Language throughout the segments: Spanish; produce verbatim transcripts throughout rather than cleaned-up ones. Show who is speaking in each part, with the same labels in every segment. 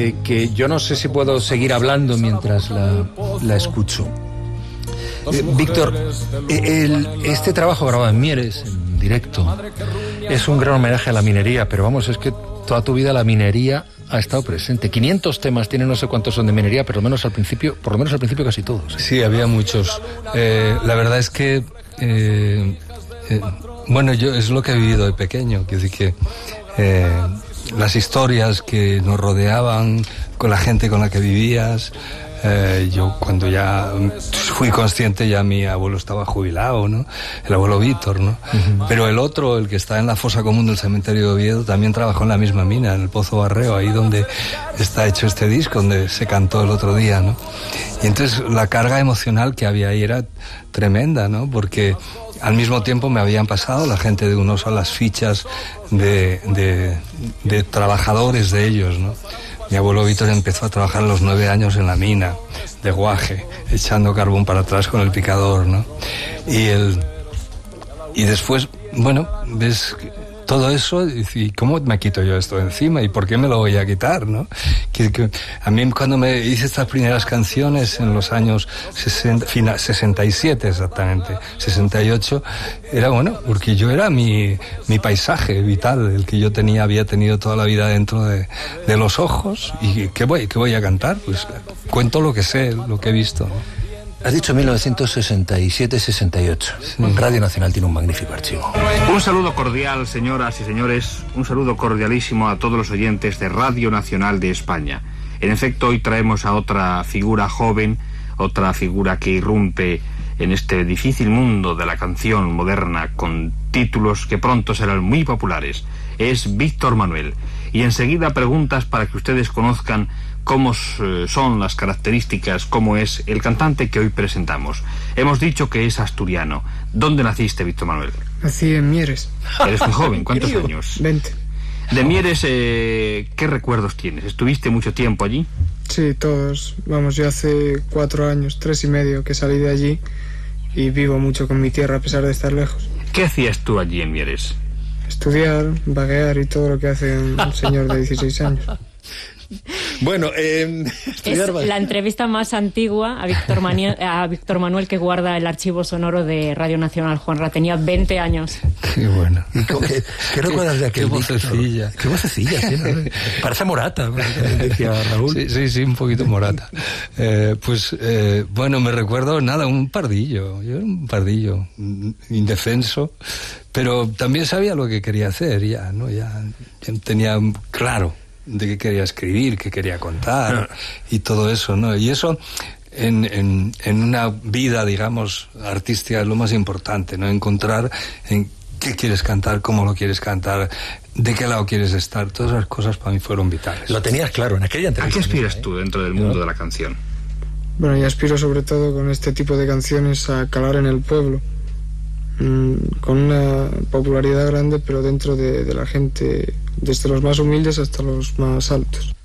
Speaker 1: que, que yo no sé si puedo seguir hablando mientras la, la escucho. Eh, Víctor, el, este trabajo grabado en Mieres, en directo, es un gran homenaje a la minería, pero vamos, es que toda tu vida la minería ha estado presente. quinientos temas tiene, no sé cuántos son de minería, pero al menos al principio, por lo menos al principio casi todos.
Speaker 2: Sí, había muchos. Eh, la verdad es que, eh, eh, bueno, yo es lo que he vivido de pequeño, quiero decir que eh, las historias que nos rodeaban, con la gente con la que vivías. Eh, yo cuando ya fui consciente ya mi abuelo estaba jubilado, ¿no? El abuelo Víctor, ¿no? Uh-huh. Pero el otro, el que está en la fosa común del cementerio de Oviedo, también trabajó en la misma mina, en el Pozo Barreo, ahí donde está hecho este disco, donde se cantó el otro día, ¿no? Y entonces la carga emocional que había ahí era tremenda, ¿no? Porque al mismo tiempo me habían pasado la gente de Unosa las fichas de, de, de trabajadores de ellos, ¿no? Mi abuelo Víctor empezó a trabajar a los nueve años en la mina de Guaje, echando carbón para atrás con el picador, ¿no? Y, el, y después, bueno, ves todo eso y ¿cómo me quito yo esto de encima? ¿Y por qué me lo voy a quitar, no? Que, que a mí cuando me hice estas primeras canciones en los años sesenta, final, sesenta y siete exactamente, sesenta y ocho, era bueno, porque yo era mi, mi paisaje vital, el que yo tenía, había tenido toda la vida dentro de, de los ojos. ¿Y qué voy, qué voy a cantar? Pues cuento lo que sé, lo que he visto, ¿no?
Speaker 1: Has dicho mil novecientos sesenta y siete sesenta y ocho. Sí. Radio Nacional tiene un magnífico archivo.
Speaker 3: Un saludo cordial, señoras y señores, un saludo cordialísimo a todos los oyentes de Radio Nacional de España. En efecto, hoy traemos a otra figura joven, otra figura que irrumpe en este difícil mundo de la canción moderna con títulos que pronto serán muy populares. Es Víctor Manuel. Y enseguida preguntas para que ustedes conozcan cómo son las características, cómo es el cantante que hoy presentamos. Hemos dicho que es asturiano. ¿Dónde naciste, Víctor Manuel?
Speaker 4: Nací en Mieres.
Speaker 3: Eres muy joven, ¿cuántos años?
Speaker 4: veinte.
Speaker 3: De Mieres, eh, ¿qué recuerdos tienes? ¿Estuviste mucho tiempo allí?
Speaker 4: Sí, todos. Vamos, yo hace cuatro años, tres y medio que salí de allí y vivo mucho con mi tierra a pesar de estar lejos.
Speaker 3: ¿Qué hacías tú allí en Mieres?
Speaker 4: Estudiar, vaguear y todo lo que hace un señor de dieciséis años.
Speaker 1: Bueno, eh,
Speaker 5: es la entrevista más antigua a Víctor, Manuel, a Víctor Manuel que guarda el archivo sonoro de Radio Nacional. Juanra tenía veinte años.
Speaker 2: Qué bueno.
Speaker 1: ¿Qué, qué recuerdas de aquel?
Speaker 2: Qué vocecilla.
Speaker 1: Qué vocecilla, sí, ¿no? Parece Morata, decía Raúl.
Speaker 2: Sí, sí, sí, un poquito Morata. Eh, pues, eh, bueno, me recuerdo, nada, un pardillo. Yo era un pardillo, indefenso, pero también sabía lo que quería hacer, ya, ¿no? Ya, ya tenía claro de qué quería escribir, qué quería contar y todo eso, ¿no? Y eso en, en, en una vida, digamos, artística es lo más importante, ¿no? Encontrar en qué quieres cantar, cómo lo quieres cantar, de qué lado quieres estar. Todas esas cosas para mí fueron vitales.
Speaker 1: Lo tenías claro en aquella entrevista.
Speaker 3: ¿A qué aspiras tú dentro del mundo de la canción?
Speaker 4: Bueno, yo aspiro sobre todo con este tipo de canciones a calar en el pueblo, mmm, con una popularidad grande, pero dentro de, de la gente, desde los más humildes hasta los más altos.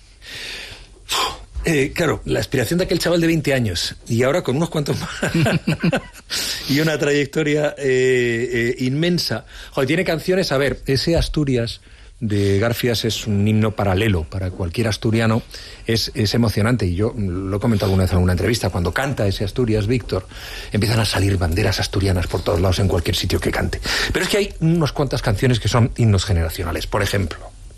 Speaker 1: Eh, claro, la aspiración de aquel chaval de veinte años y ahora con unos cuantos más y una trayectoria eh, eh, inmensa. Joder, tiene canciones, a ver, ese Asturias de Garfias es un himno paralelo para cualquier asturiano, es, es emocionante, y yo lo he comentado alguna vez en alguna entrevista. Cuando canta ese Asturias, Víctor, empiezan a salir banderas asturianas por todos lados en cualquier sitio que cante. Pero es que hay unas cuantas canciones que son himnos generacionales. Por ejemplo,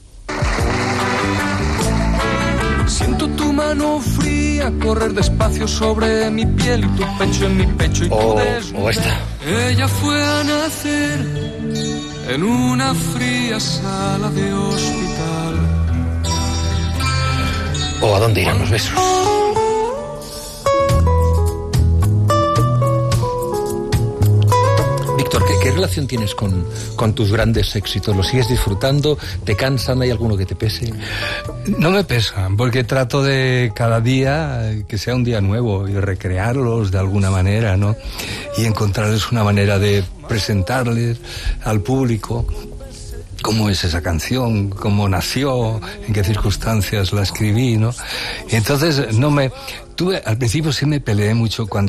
Speaker 6: siento tu mano fría correr despacio sobre mi piel y tu pecho en mi pecho y
Speaker 1: o,
Speaker 6: tu desnudez.
Speaker 1: o esta.
Speaker 6: Ella fue a nacer en una fría sala de hospital.
Speaker 1: O ¿a dónde irán los besos? Víctor, ¿qué, ¿qué relación tienes con, con tus grandes éxitos? ¿Los sigues disfrutando? ¿Te cansan? ¿Hay alguno que te pese?
Speaker 2: No me pesan, porque trato de cada día que sea un día nuevo y recrearlos de alguna manera, ¿no? Y encontrarles una manera de presentarles al público cómo es esa canción, cómo nació, en qué circunstancias la escribí, ¿no? Y entonces no me... Tuve, al principio sí me peleé mucho cuando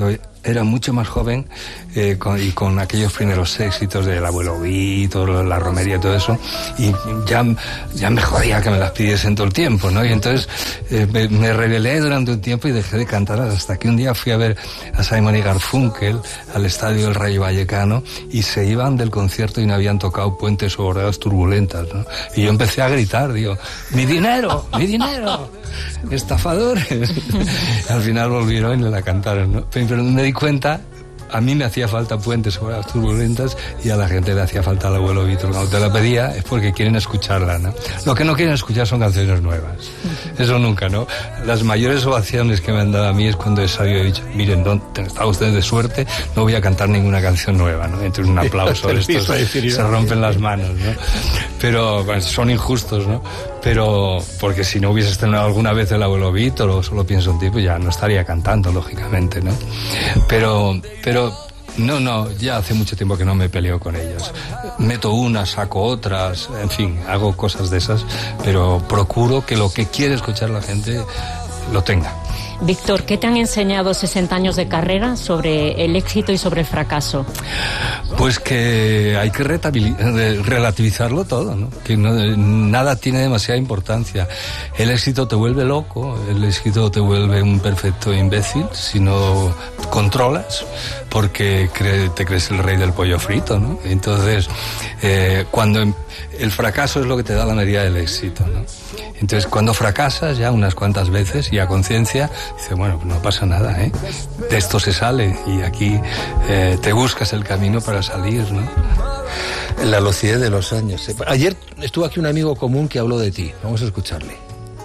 Speaker 2: era mucho más joven eh, con, y con aquellos primeros éxitos del Abuelo Vítor, la romería y todo eso, y ya, ya me jodía que me las pidiesen todo el tiempo, ¿no? Y entonces eh, me, me rebelé durante un tiempo y dejé de cantar hasta que un día fui a ver a Simon y Garfunkel al estadio del Rayo Vallecano y se iban del concierto y no habían tocado Puentes o Bordadas Turbulentas, ¿no? Y yo empecé a gritar, digo, ¡mi dinero! ¡Mi dinero! ¡Estafadores! Al final volvieron y la cantaron, ¿no? Pero me di cuenta, a mí me hacía falta Puentes o Bordadas Turbulentas y a la gente le hacía falta el Abuelo Vítor. Cuando te la pedía es porque quieren escucharla, ¿no? Lo que no quieren escuchar son canciones nuevas. Eso nunca, ¿no? Las mayores ovaciones que me han dado a mí es cuando he sabido y he dicho, miren, don, están ustedes de suerte, no voy a cantar ninguna canción nueva, ¿no? Entonces un aplauso, estos se rompen las manos, ¿no? Pero bueno, son injustos, ¿no? Pero porque si no hubieses tenido alguna vez el Abuelo Vítor o Solo pienso en ti, pues ya no estaría cantando, lógicamente, ¿no? Pero, pero no, no, ya hace mucho tiempo que no me peleo con ellos. Meto unas, saco otras, en fin, hago cosas de esas, pero procuro que lo que quiere escuchar la gente lo tenga.
Speaker 5: Víctor, ¿qué te han enseñado sesenta años de carrera sobre el éxito y sobre el fracaso?
Speaker 2: Pues que hay que relativizarlo todo, ¿no? Que no, nada tiene demasiada importancia. El éxito te vuelve loco, el éxito te vuelve un perfecto imbécil si no controlas, porque cre- te crees el rey del pollo frito, ¿no? Entonces, eh, cuando el fracaso es lo que te da la medida del éxito, ¿no? Entonces, cuando fracasas ya unas cuantas veces y a conciencia, dices, bueno, pues no pasa nada, ¿eh? De esto se sale y aquí eh, te buscas el camino para salir, ¿no?
Speaker 1: La lucidez de los años. Ayer estuvo aquí un amigo común que habló de ti. Vamos a escucharle.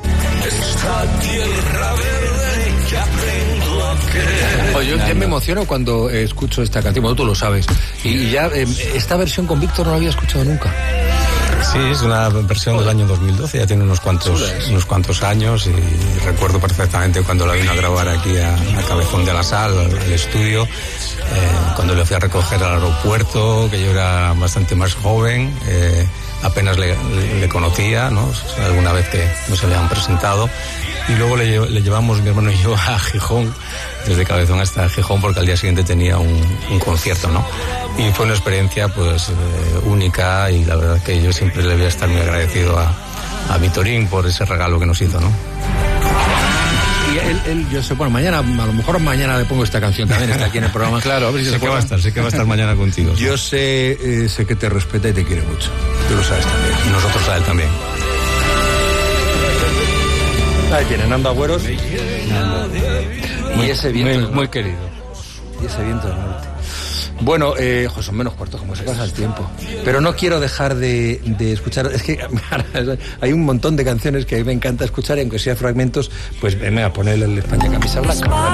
Speaker 6: Esta tierra verde que aprendo a querer.
Speaker 1: Oye, yo ya me emociono cuando eh, escucho esta canción, bueno, tú lo sabes. Y, y ya eh, esta versión con Víctor no la había escuchado nunca.
Speaker 7: Sí, es una versión del año dos mil doce, ya tiene unos cuantos, unos cuantos años y recuerdo perfectamente cuando la vino a grabar aquí a, a Cabezón de la Sal, al, al estudio, eh, cuando le fui a recoger al aeropuerto, que yo era bastante más joven, eh, apenas le, le, le conocía, ¿no? Alguna vez que nos habían presentado. Y luego le, le llevamos mi hermano y yo a Gijón, desde Cabezón hasta Gijón, porque al día siguiente tenía un, un concierto, ¿no? Y fue una experiencia pues eh, única y la verdad que yo siempre le voy a estar muy agradecido a, a Vitorín por ese regalo que nos hizo, ¿no?
Speaker 1: Y él, él, yo sé, bueno, mañana, a lo mejor mañana le pongo esta canción también, está aquí en el programa, claro. A ver si
Speaker 7: sé
Speaker 1: se
Speaker 7: que
Speaker 1: puede.
Speaker 7: va a estar, sé que va a estar mañana contigo.
Speaker 1: Yo sé, eh, sé que te respeta y te quiere mucho. Tú lo sabes también.
Speaker 7: Y nosotros a él también.
Speaker 1: Ahí tienen, Nando Agüeros.
Speaker 2: Muy,
Speaker 1: Y ese viento
Speaker 2: muy,
Speaker 1: del
Speaker 2: muy
Speaker 1: norte.
Speaker 2: querido.
Speaker 1: Y ese viento del norte. Bueno, eh, jo, son menos cuartos, como se pasa el tiempo. Pero no quiero dejar de, de escuchar. Es que hay un montón de canciones que a mí me encanta escuchar y aunque sea fragmentos, pues venme a poner el España Camisa Blanca.